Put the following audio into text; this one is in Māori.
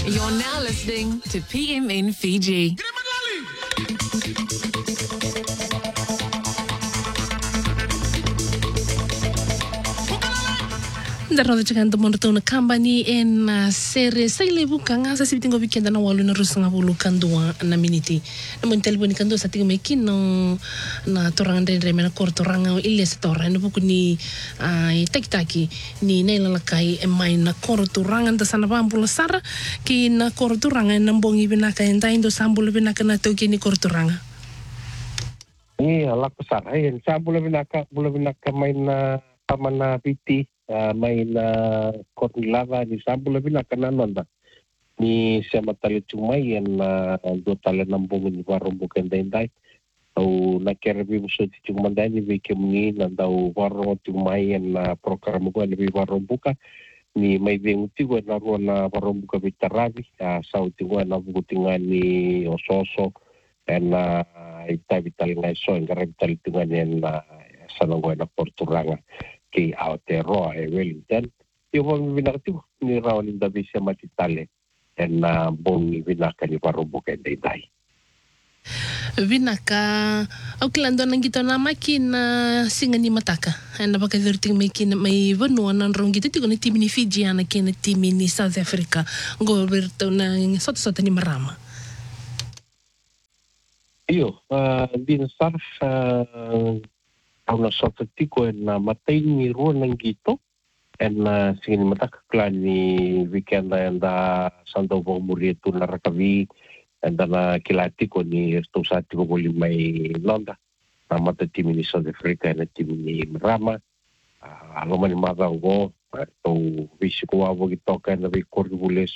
You're now listening to PMN Fiji. Ndarno chakanta monotona kambani en sere saile bukanga sa sibitingo weekend na walu na rusanga bulu kandua na miniti na mo telefoni kando sa tinga mekino na toranga de mena kor toranga ile se toranga buku ni taki ni nela lakai e mai na kor toranga da sana bambula sara ki na kor toranga na mbongi binaka enda indo sambula binaka na toki ni kor toranga ala pasara en sambula binaka mai na tamana piti mai na kornilava ni sambula binaka na nonda ni siya tali tumai en do tali nambong ni warombo kendai au na kerbi muso ti tumandai ni vekemni na dau warombo tumai en program ko ni warombuka ni mai venguti ko na rona warombuka bitaravi sau tingo na butinga ni ososo en ita vital ngai so ngara vital tingan en sanongo na porturanga ki Aotearoa e Wellington yo mo binakti ni rawan inda bisa matitale en bongi binaka ni warombuka endai Vinaka auklando nang gito na makina singa ni mataka na pagkadurting may vanua ng rong gito tigo na team ni Fiji na kina team ni South Africa goberto na soto ni Marama iyo din sarf ang soto tiko na matay ni ruan ng gito en singa ni mataka klan ni weekend na sandobong murieto na rakavi anda na kilati ko ni sto sa tiko ko limay londa na mata team ni South Africa na team ni Marama alo man maga go to visiko abo gito ka na bi korgules